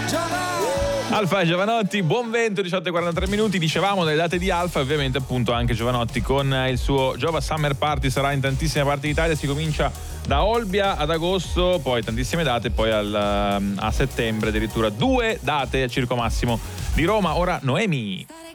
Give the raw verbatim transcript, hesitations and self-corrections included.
Alfa e Giovanotti, buon vento, diciotto e quarantatré minuti. Dicevamo delle date di Alfa, ovviamente appunto anche Giovanotti con il suo Giova Summer Party sarà in tantissime parti d'Italia. Si comincia da Olbia ad agosto, poi tantissime date, poi al, a settembre addirittura due date a Circo Massimo di Roma. Ora Noemi.